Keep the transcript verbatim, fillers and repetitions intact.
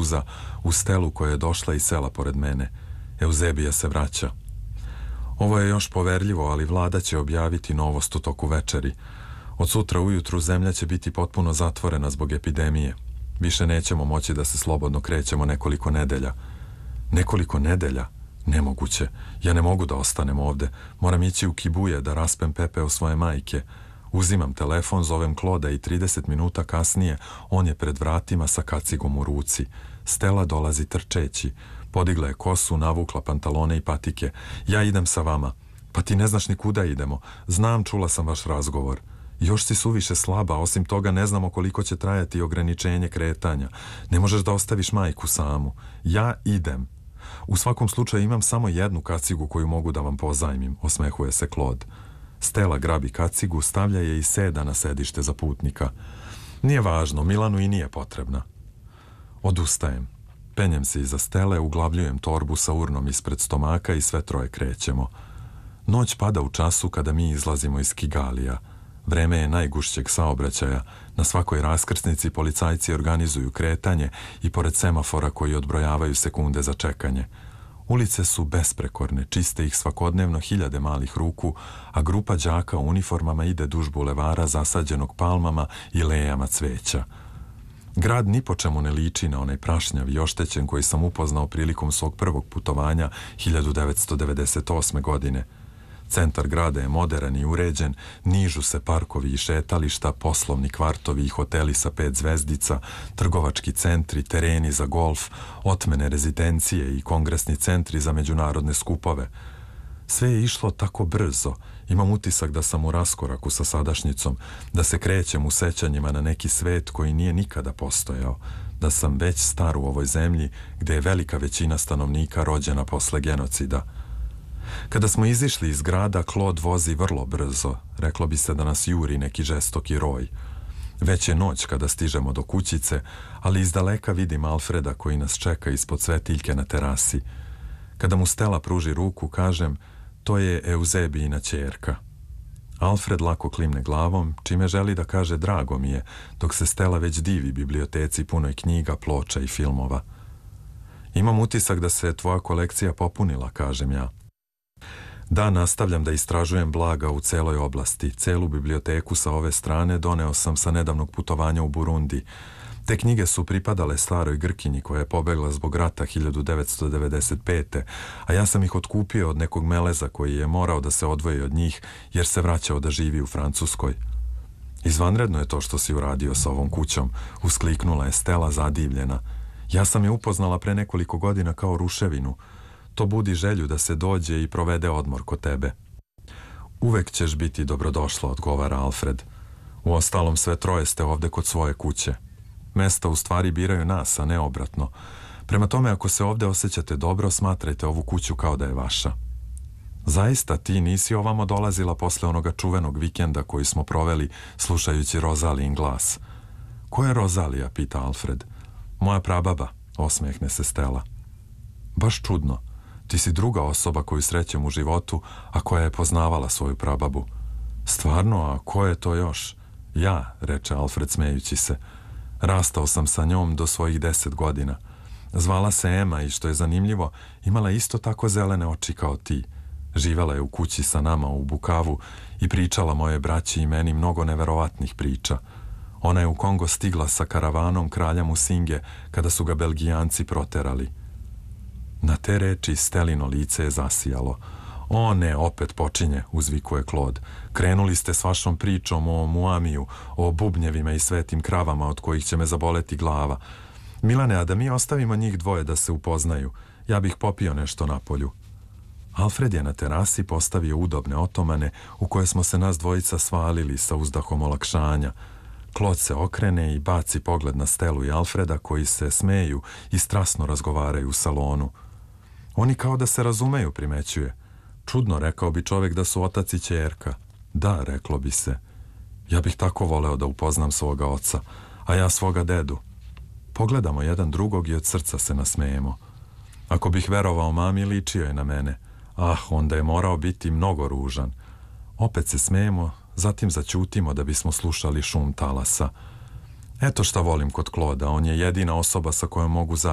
suza u Stelu koja je došla i sela pored mene. Euzebija se vraća. Ovo je još poverljivo, ali vlada će objaviti novost u toku večeri. Od sutra ujutru zemlja će biti potpuno zatvorena zbog epidemije. Više nećemo moći da se slobodno krećemo nekoliko nedelja. Nekoliko nedelja? Nemoguće. Ja ne mogu da ostanem ovde. Moram ići u Kibuje da raspem pepeo svoje majke. Uzimam telefon, zovem Kloda i trideset minuta kasnije on je pred vratima sa kacigom u ruci. Stela dolazi trčeći. Podigla je kosu, navukla pantalone i patike. Ja idem sa vama. Pa ti ne znaš ni kuda idemo. Znam, čula sam vaš razgovor. Još si suviše slaba, osim toga ne znamo koliko će trajati ograničenje kretanja. Ne možeš da ostaviš majku samu. Ja idem. U svakom slučaju imam samo jednu kacigu koju mogu da vam pozajmim, osmehuje se Klod. Stela grabi kacigu, stavlja je i seda na sedište za putnika. Nije važno, Milanu i nije potrebna. Odustajem. Penjem se iza Stele, uglavljujem torbu sa urnom ispred stomaka i sve troje krećemo. Noć pada u času kada mi izlazimo iz Kigalija. Vreme je najgušćeg saobraćaja. Na svakoj raskrsnici policajci organizuju kretanje i pored semafora koji odbrojavaju sekunde za čekanje. Ulice su besprekorne, čiste ih svakodnevno hiljade malih ruku, a grupa đaka u uniformama ide duž bulevara zasađenog palmama i lejama cveća. Grad ni po čemu ne liči na onaj prašnjav i oštećen koji sam upoznao prilikom svog prvog putovanja hiljadu devetsto devedeset osme. godine. Centar grada je modern i uređen, nižu se parkovi i šetališta, poslovni kvartovi i hoteli sa pet zvezdica, trgovački centri, tereni za golf, otmene rezidencije i kongresni centri za međunarodne skupove. Sve je išlo tako brzo. Imam utisak da sam u raskoraku sa sadašnjicom, da se krećem u sećanjima na neki svet koji nije nikada postojao, da sam već star u ovoj zemlji gde je velika većina stanovnika rođena posle genocida. Kada smo izišli iz grada, Klod vozi vrlo brzo. Reklo bi se da nas juri neki žestoki roj. Već je noć kada stižemo do kućice, ali izdaleka vidim Alfreda koji nas čeka ispod svetiljke na terasi. Kada mu Stela pruži ruku, kažem, to je Euzebijina ćerka. Alfred lako klimne glavom, čime želi da kaže drago mi je, dok se Stela već divi biblioteci punoj knjiga, ploča i filmova. Imam utisak da se tvoja kolekcija popunila, kažem ja. Da, nastavljam da istražujem blaga u celoj oblasti. Celu biblioteku sa ove strane doneo sam sa nedavnog putovanja u Burundi. Te knjige su pripadale staroj Grkinji koja je pobegla zbog rata hiljadu devetsto devedeset pete. a ja sam ih otkupio od nekog meleza koji je morao da se odvoji od njih jer se vraćao da živi u Francuskoj. Izvanredno je to što si uradio sa ovom kućom, uskliknula je Stela zadivljena. Ja sam je upoznala pre nekoliko godina kao ruševinu. To budi želju da se dođe i provede odmor kod tebe. Uvek ćeš biti dobrodošla, odgovara Alfred. Uostalom, sve troje ste ovde kod svoje kuće. Mesta u stvari biraju nas, a ne obratno. Prema tome, ako se ovde osjećate dobro, smatrajte ovu kuću kao da je vaša. Zaista, ti nisi ovamo dolazila posle onoga čuvenog vikenda koji smo proveli slušajući Rozalijin glas. Ko je Rozalija, pita Alfred. Moja prababa, osmehne se Stela. Baš čudno. Ti si druga osoba koju srećem u životu, a koja je poznavala svoju prababu. Stvarno, a ko je to još? Ja, reče Alfred smejući se. Rastao sam sa njom do svojih deset godina. Zvala se Ema i, što je zanimljivo, imala isto tako zelene oči kao ti. Živela je u kući sa nama u Bukavu i pričala moje braći i meni mnogo neverovatnih priča. Ona je u Kongo stigla sa karavanom kralja Musinge kada su ga Belgijanci proterali. Na te reči Stelino lice je zasijalo. O ne, opet počinje, uzvikuje Klod. Krenuli ste s vašom pričom o Muamiju, o bubnjevima i svetim kravama od kojih će me zaboleti glava. Milane, a da mi ostavimo njih dvoje da se upoznaju, ja bih popio nešto na polju. Alfred je na terasi postavio udobne otomane u koje smo se nas dvojica svalili sa uzdahom olakšanja. Klod se okrene i baci pogled na Stelu i Alfreda koji se smeju i strasno razgovaraju u salonu. Oni kao da se razumeju, primećuje. Čudno, rekao bi čovjek da su otac i ćerka. Da, reklo bi se. Ja bih tako voleo da upoznam svoga oca, a ja svoga dedu. Pogledamo jedan drugog i od srca se nasmejemo. Ako bih verovao mami, ličio je na mene. Ah, onda je morao biti mnogo ružan. Opet se smejemo, zatim zaćutimo da bismo slušali šum talasa. Eto šta volim kod Kloda, on je jedina osoba sa kojom mogu zajedno